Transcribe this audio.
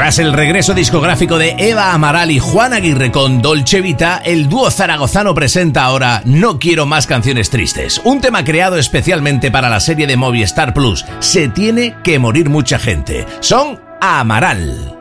Tras el regreso discográfico de Eva Amaral y Juan Aguirre con Dolce Vita, el dúo zaragozano presenta ahora No quiero más canciones tristes, un tema creado especialmente para la serie de Movistar Plus, Se tiene que morir mucha gente. Son Amaral.